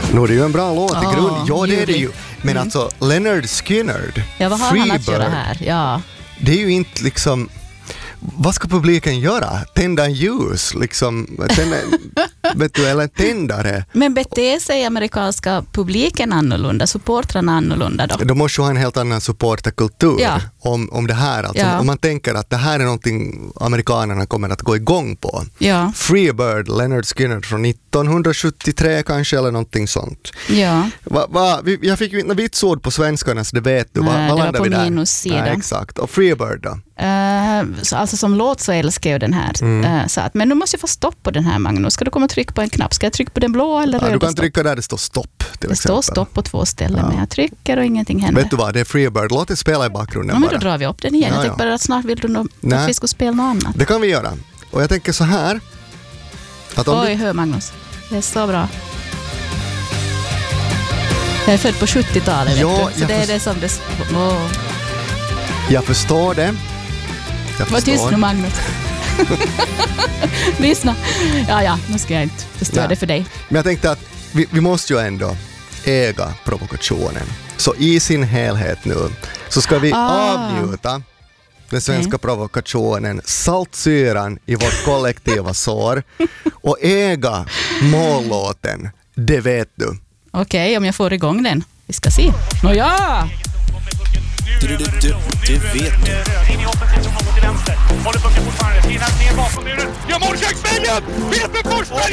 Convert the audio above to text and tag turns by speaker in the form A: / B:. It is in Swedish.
A: Nu är det ju en bra låt i grund. Ja, det är det ju. Men alltså, Leonard Skinner,
B: ja, vad har han att göra här? Ja.
A: Det är ju inte liksom... Vad ska publiken göra? Tända en ljus, liksom, vet du, eller tändare.
B: Men beter sig amerikanska publiken annorlunda, supportrarna annorlunda då?
A: Då måste ju ha en helt annan supporterkultur om det här. Alltså, om man tänker att det här är någonting amerikanerna kommer att gå igång på.
B: Ja.
A: Freebird, Leonard Skinner från 1973 kanske, eller någonting sånt.
B: Ja.
A: Jag fick ju inte vitsord på svenskarna, så det vet du.
B: Nej,
A: vad
B: det
A: landar
B: var
A: vi
B: på
A: där?
B: minussidan.
A: Nej, exakt. Och Freebird då?
B: Alltså som låt så älskar jag den här. Så att, men nu måste jag få stopp på den här, Magnus. Ska du komma och trycka på en knapp? Ska jag trycka på den blå eller röda?
A: Du kan trycka där det står stopp.
B: Det står stopp på 2 ställen, men jag trycker och ingenting händer.
A: Vet du vad, det är Freebird. Låt det spela i bakgrunden
B: men
A: bara.
B: då drar vi upp den igen. Jag tänkte bara att snart vill du nog att vi ska spela något annat.
A: Det kan vi göra. Och jag tänker så här. Att
B: om hör Magnus. Det är så bra. Jag är född på 70-talet, vet du. Så det är det som det...
A: Jag förstår det.
B: Vad tyst nu, Magnus. Lyssna. Ja, nu ska jag inte förstöra det för dig.
A: Men jag tänkte att vi måste ju ändå äga provokationen. Så i sin helhet nu så ska vi avnjuta den svenska provokationen, saltsyran i vårt kollektiva sår och äga mållåten. Det vet du.
B: Okej, om jag får igång den. Vi ska se. Nåja!
C: Det vet du.
D: In i offensivzonen mot till vänster. Håller pucken fortfarande. Ner bakom muren. Gör målköksvägen! Peter Forsberg!